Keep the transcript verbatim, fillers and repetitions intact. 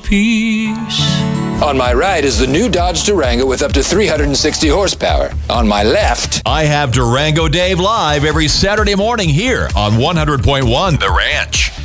peace. On my right is the new Dodge Durango with up to three hundred sixty horsepower. On my left, I have Durango Dave live every Saturday morning here on one hundred point one The Ranch.